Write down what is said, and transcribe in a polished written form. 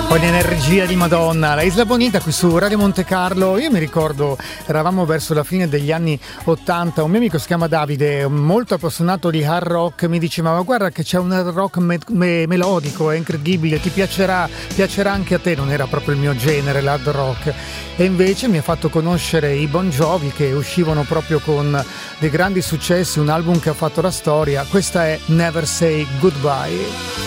Poi l'energia di Madonna, la Isla Bonita qui su Radio Monte Carlo. Io mi ricordo, eravamo verso la fine degli anni 80, un mio amico si chiama Davide, molto appassionato di hard rock, mi diceva: ma guarda che c'è un hard rock melodico, è incredibile, ti piacerà anche a te. Non era proprio il mio genere l'hard rock, e invece mi ha fatto conoscere i Bon Jovi, che uscivano proprio con dei grandi successi, un album che ha fatto la storia. Questa è Never Say Goodbye.